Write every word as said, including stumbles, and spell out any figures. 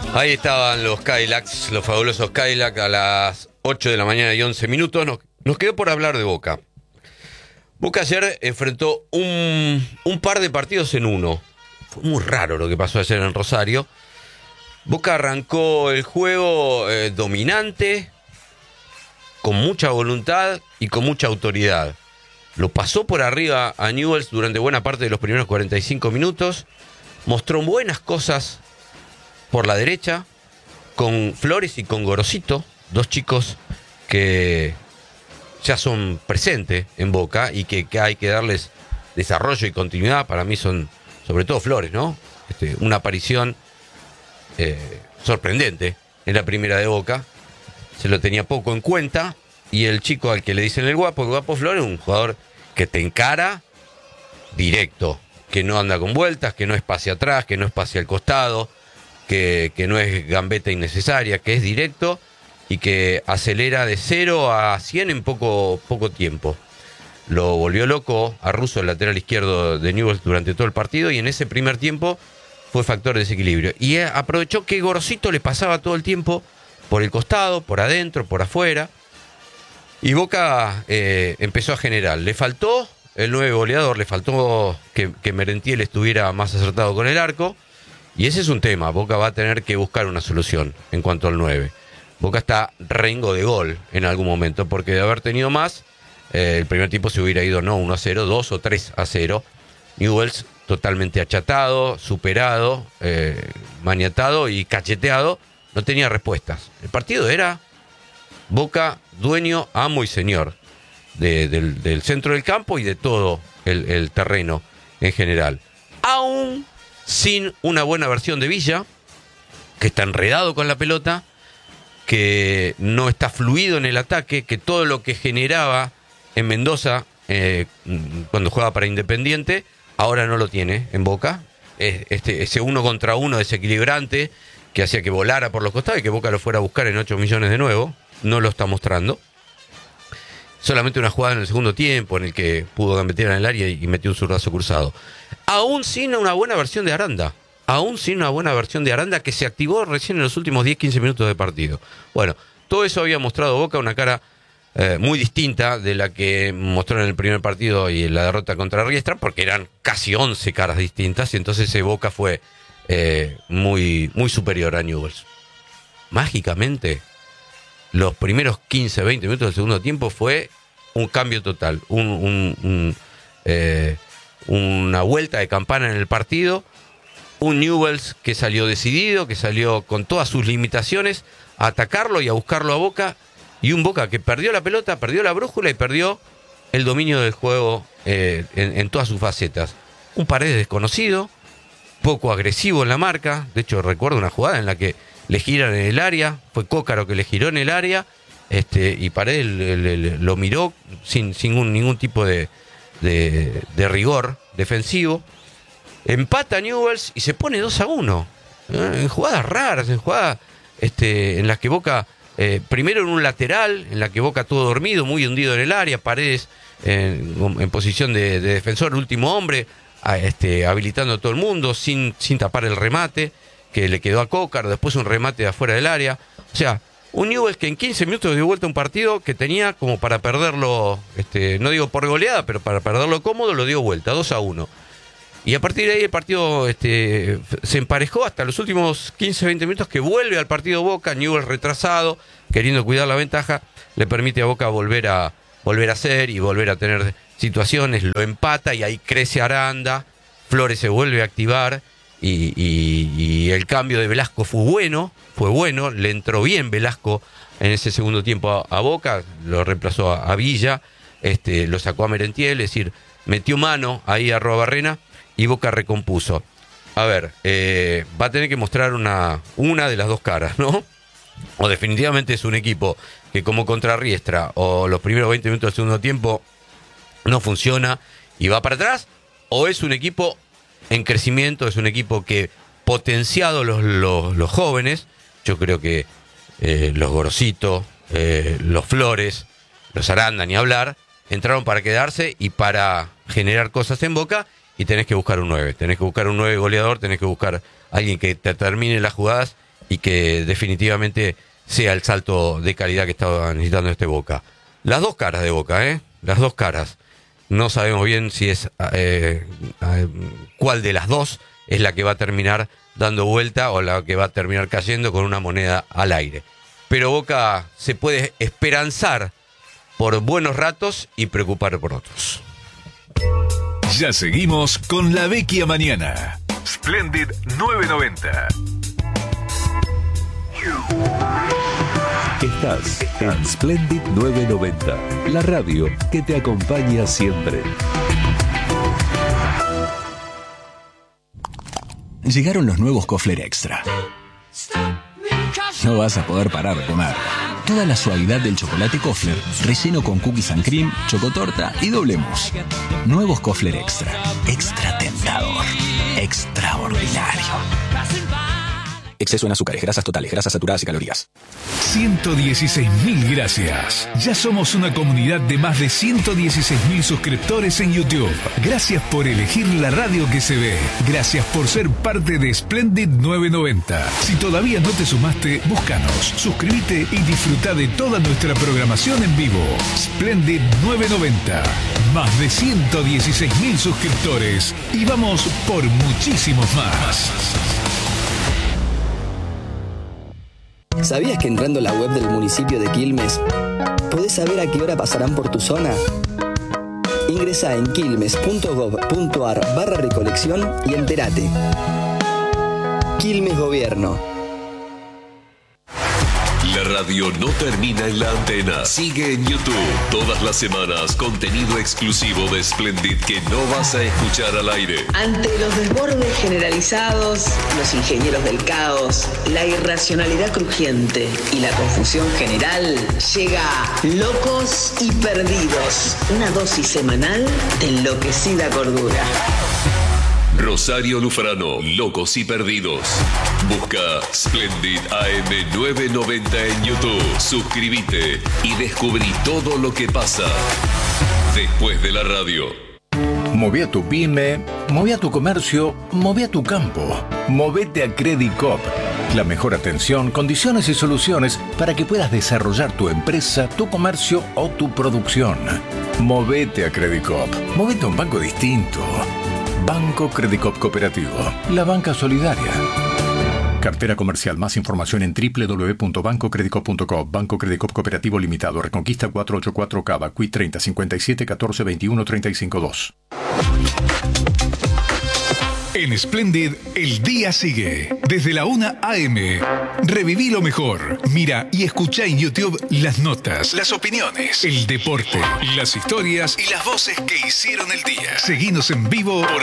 Ahí estaban los Cadillacs, los fabulosos Cadillacs a las ocho de la mañana y once minutos. Nos, nos quedó por hablar de Boca. Boca ayer enfrentó un, un par de partidos en uno. Fue muy raro lo que pasó ayer en Rosario. Boca arrancó el juego eh, dominante, con mucha voluntad y con mucha autoridad. Lo pasó por arriba a Newell's durante buena parte de los primeros cuarenta y cinco minutos. Mostró buenas cosas por la derecha, con Flores y con Gorosito, dos chicos que ya son presentes en Boca y que, que hay que darles desarrollo y continuidad. Para mí son, sobre todo Flores, ¿no? Este, una aparición eh, sorprendente en la primera de Boca. Se lo tenía poco en cuenta. Y el chico al que le dicen el guapo, el guapo Flores, un jugador que te encara directo, que no anda con vueltas, que no es pase atrás, que no es pase al costado, que, que no es gambeta innecesaria, que es directo y que acelera de cero a cien en poco, poco tiempo. Lo volvió loco a Russo, el lateral izquierdo de Newell's, durante todo el partido, y en ese primer tiempo fue factor de desequilibrio. Y aprovechó que Gorosito le pasaba todo el tiempo por el costado, por adentro, por afuera, y Boca eh, empezó a generar. Le faltó el nueve goleador, le faltó que, que Merentiel estuviera más acertado con el arco, y ese es un tema. Boca va a tener que buscar una solución en cuanto al nueve. Boca está rengo de gol en algún momento, porque de haber tenido más, eh, el primer tiempo se hubiera ido no uno a cero, dos o tres a cero. Newell's totalmente achatado, superado, eh, maniatado y cacheteado, no tenía respuestas. El partido era Boca dueño, amo y señor de, del, del centro del campo y de todo el, el terreno en general. Aún sin una buena versión de Villa, que está enredado con la pelota, que no está fluido en el ataque, que todo lo que generaba en Mendoza eh, cuando jugaba para Independiente, ahora no lo tiene en Boca. Este, ese uno contra uno desequilibrante que hacía que volara por los costados y que Boca lo fuera a buscar en ocho millones de nuevo, no lo está mostrando. Solamente una jugada en el segundo tiempo en el que pudo gambetear en el área y metió un zurdazo cruzado. Aún sin una buena versión de Aranda. Aún sin una buena versión de Aranda que se activó recién en los últimos diez a quince minutos de partido. Bueno, todo eso había mostrado Boca una cara eh, muy distinta de la que mostró en el primer partido y en la derrota contra Riestra, porque eran casi once caras distintas, y entonces ese Boca fue eh, muy, muy superior a Newell's. Mágicamente, los primeros quince a veinte minutos del segundo tiempo fue un cambio total, un, un, un, eh, una vuelta de campana en el partido, un Newell's que salió decidido, que salió con todas sus limitaciones a atacarlo y a buscarlo a Boca, y un Boca que perdió la pelota, perdió la brújula y perdió el dominio del juego eh, en, en todas sus facetas. Un Paredes desconocido, poco agresivo en la marca. De hecho, recuerdo una jugada en la que le giran en el área, fue Cócaro que le giró en el área, este, y Paredes le, le, le, lo miró sin, sin un, ningún tipo de, de, de rigor defensivo. Empata Newell's y se pone dos a uno. ¿eh? En jugadas raras, en jugadas este, en las que Boca, eh, primero en un lateral, en la que Boca todo dormido, muy hundido en el área, Paredes en, en posición de, de defensor, último hombre, a, este, habilitando a todo el mundo, sin, sin tapar el remate que le quedó a Cócaro, después un remate de afuera del área. O sea, un Newell's que en quince minutos dio vuelta un partido que tenía como para perderlo, este, no digo por goleada, pero para perderlo cómodo, lo dio vuelta, dos a uno. Y a partir de ahí el partido este, se emparejó hasta los últimos quince a veinte minutos, que vuelve al partido Boca. Newell's retrasado, queriendo cuidar la ventaja, le permite a Boca volver a, volver a hacer y volver a tener situaciones, lo empata y ahí crece Aranda, Flores se vuelve a activar. Y, y, y el cambio de Velasco fue bueno, fue bueno, le entró bien Velasco en ese segundo tiempo a, a Boca, lo reemplazó a, a Villa, este, lo sacó a Merentiel, es decir, metió mano ahí a Arruabarrena y Boca recompuso. A ver, eh, va a tener que mostrar una, una de las dos caras, ¿no? O definitivamente es un equipo que como contra Riestra o los primeros veinte minutos del segundo tiempo no funciona y va para atrás, o es un equipo en crecimiento, es un equipo que, potenciado los, los, los jóvenes, yo creo que eh, los Gorosito, eh, los Flores, los Aranda, ni hablar, entraron para quedarse y para generar cosas en Boca, y tenés que buscar un nueve, tenés que buscar un nueve goleador, tenés que buscar alguien que te termine las jugadas y que definitivamente sea el salto de calidad que estaba necesitando este Boca. Las dos caras de Boca, ¿eh? Las dos caras. No sabemos bien si es eh, eh, cuál de las dos es la que va a terminar dando vuelta o la que va a terminar cayendo con una moneda al aire. Pero Boca se puede esperanzar por buenos ratos y preocupar por otros. Ya seguimos con La Vecchia Mañana. Splendid novecientos noventa. Estás en Splendid novecientos noventa, la radio que te acompaña siempre. Llegaron los nuevos Kofler Extra. No vas a poder parar de comer. Toda la suavidad del chocolate Kofler, relleno con cookies and cream, chocotorta y doble mousse. Nuevos Kofler Extra. Extra tentador. Extraordinario. Exceso en azúcares, grasas totales, grasas saturadas y calorías. ciento dieciséis mil gracias. Ya somos una comunidad de más de ciento dieciséis mil suscriptores en YouTube. Gracias por elegir la radio que se ve. Gracias por ser parte de Splendid novecientos noventa. Si todavía no te sumaste, búscanos, suscríbete y disfruta de toda nuestra programación en vivo. Splendid novecientos noventa. Más de ciento dieciséis mil suscriptores. Y vamos por muchísimos más. ¿Sabías que entrando a la web del municipio de Quilmes podés saber a qué hora pasarán por tu zona? Ingresá en quilmes punto gob punto ar barra recolección y entérate. Quilmes Gobierno. La radio no termina en la antena. Sigue en YouTube. Todas las semanas, contenido exclusivo de Splendid que no vas a escuchar al aire. Ante los desbordes generalizados, los ingenieros del caos, la irracionalidad crujiente y la confusión general, llega Locos y Perdidos, una dosis semanal de enloquecida cordura. Rosario Lufrano, Locos y Perdidos. Busca Splendid A M novecientos noventa en YouTube. Suscríbete y descubrí todo lo que pasa después de la radio. Moví a tu pyme, moví a tu comercio, moví a tu campo. Movete a Credit Coop. La mejor atención, condiciones y soluciones para que puedas desarrollar tu empresa, tu comercio o tu producción. Movete a Credit Coop. Movete a un banco distinto. Banco Credit Coop Cooperativo, la banca solidaria. Cartera comercial. Más información en doble u doble u doble u punto banco credit coop punto com. Banco Credit Coop Cooperativo Limitado. Reconquista cuatrocientos ochenta y cuatro Cava. Q I treinta cincuenta y siete catorce veintiuno treinta y cinco dos. En Splendid, el día sigue. Desde la una a eme. Reviví lo mejor. Mira y escucha en YouTube las notas, las opiniones, el deporte, las historias y las voces que hicieron el día. Seguinos en vivo por